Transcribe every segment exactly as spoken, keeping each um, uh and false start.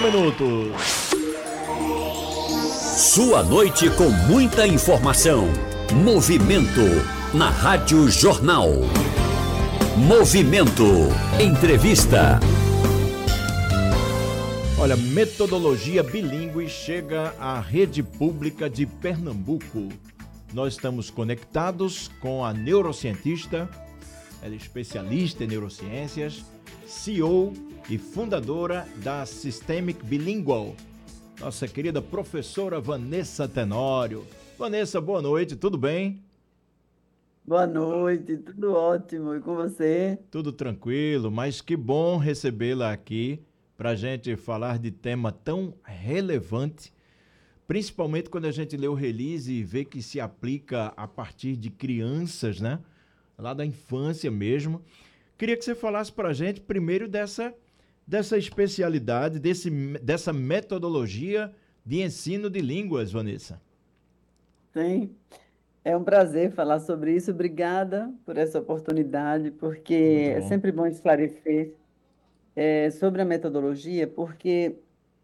minutos. Sua noite com muita informação. Movimento na Rádio Jornal. Movimento. Entrevista. Olha, metodologia bilíngue chega à rede pública de Pernambuco. Nós estamos conectados com a neurocientista, ela é especialista em neurociências, C E O e fundadora da Systemic Bilingual, nossa querida professora Vanessa Tenório. Vanessa, boa noite, tudo bem? Boa noite, tudo ótimo. E com você? Tudo tranquilo, mas que bom recebê-la aqui para a gente falar de tema tão relevante, principalmente quando a gente lê o release e vê que se aplica a partir de crianças, né? Lá da infância mesmo. Queria que você falasse para a gente primeiro dessa, dessa especialidade, desse, dessa metodologia de ensino de línguas, Vanessa. Sim, é um prazer falar sobre isso. Obrigada por essa oportunidade, porque Muito é bom. sempre bom esclarecer é, sobre a metodologia, porque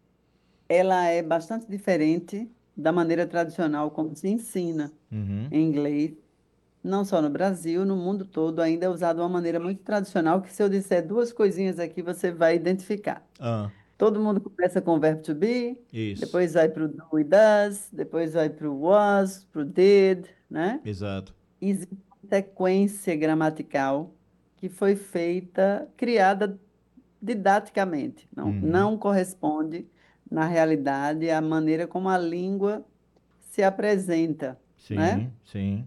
ela é bastante diferente da maneira tradicional como se ensina Uhum. em inglês, não só no Brasil, no mundo todo, ainda é usado de uma maneira muito tradicional, que se eu disser duas coisinhas aqui, você vai identificar. Ah, Todo mundo começa com o verbo to be, isso, depois vai para o do e does, depois vai para o was, para o did, né? exato. Existe uma sequência gramatical que foi feita, criada didaticamente. Não, Uhum. não corresponde, na realidade, à maneira como a língua se apresenta, né? Sim, sim.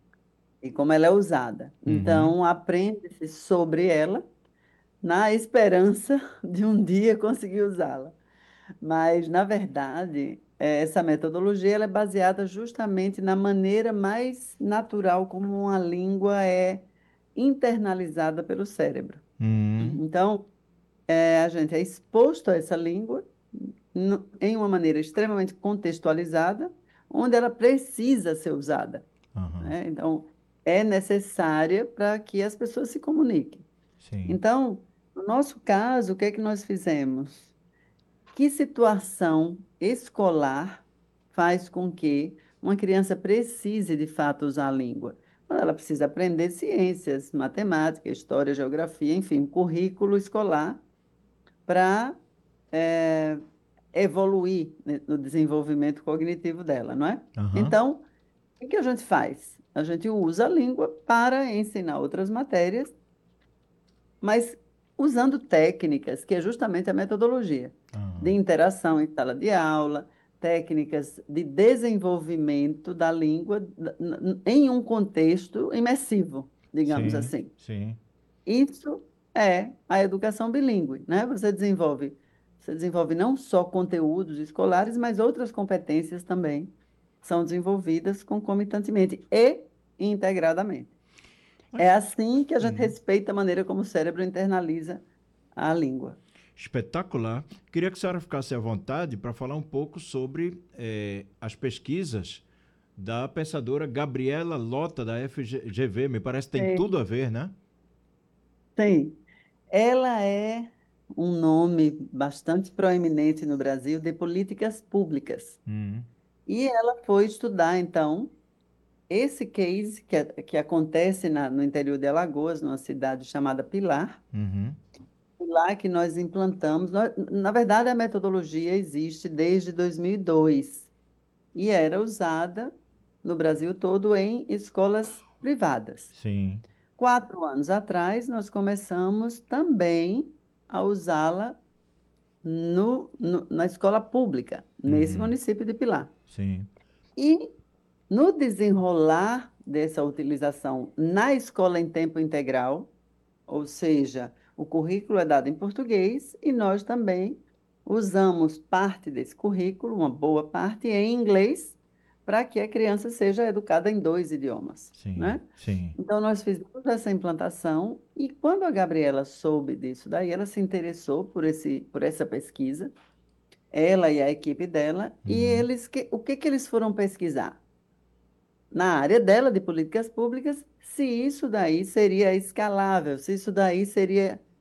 E como ela é usada. Uhum. Então, aprende-se sobre ela na esperança de um dia conseguir usá-la. Mas, na verdade, eh, essa metodologia ela é baseada justamente na maneira mais natural como uma língua é internalizada pelo cérebro. Uhum. Então, eh, a gente é exposto a essa língua no- em uma maneira extremamente contextualizada, onde ela precisa ser usada, Aham. né? Então, é necessária para que as pessoas se comuniquem. Sim. Então, no nosso caso, o que é que nós fizemos? Que situação escolar faz com que uma criança precise, de fato, usar a língua? Quando ela precisa aprender ciências, matemática, história, geografia, enfim, currículo escolar para eh, evoluir, né, no desenvolvimento cognitivo dela, não é? Aham. Então, o que a gente faz? A gente usa a língua para ensinar outras matérias, mas usando técnicas, que é justamente a metodologia de Aham. interação em sala de aula, técnicas de desenvolvimento da língua n- n- em um contexto imersivo, digamos Sim, assim. sim. Isso é a educação bilíngue, né? Você desenvolve, você desenvolve não só conteúdos escolares, mas outras competências também são desenvolvidas concomitantemente e integradamente. Mas, É assim que a gente sim. respeita a maneira como o cérebro internaliza a língua. Espetacular. Queria que a senhora ficasse à vontade para falar um pouco sobre eh, as pesquisas da pensadora Gabriela Lota, da F G V. Me parece que tem tudo Sim. a ver, né? Sim, ela é um nome bastante proeminente no Brasil de políticas públicas. Uhum. E ela foi estudar, então, esse case que, a- que acontece na- no interior de Alagoas, numa cidade chamada Pilar. Uhum. Lá que nós implantamos. Nós- na verdade, a metodologia existe desde dois mil e dois e era usada no Brasil todo em escolas privadas. Sim. Quatro anos atrás, nós começamos também a usá-la no, no- na escola pública, nesse Uhum. município de Pilar. Sim. E no desenrolar dessa utilização na escola em tempo integral, ou seja, o currículo é dado em português e nós também usamos parte desse currículo, uma boa parte, em inglês, para que a criança seja educada em dois idiomas, Sim. né? Sim. Então, nós fizemos essa implantação e quando a Gabriela soube disso, daí ela se interessou por esse, por essa pesquisa, ela e a equipe dela, e Uhum. eles, que, o que que eles foram pesquisar? Na área dela de políticas públicas, se isso daí seria escalável, se isso daí seria